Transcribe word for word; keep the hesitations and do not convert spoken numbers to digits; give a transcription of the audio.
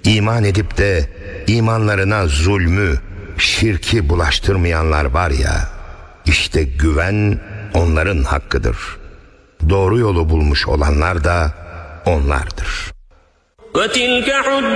İman edip de imanlarına zulmü, şirki bulaştırmayanlar var ya, işte güven onların hakkıdır. Doğru yolu bulmuş olanlar da onlardır.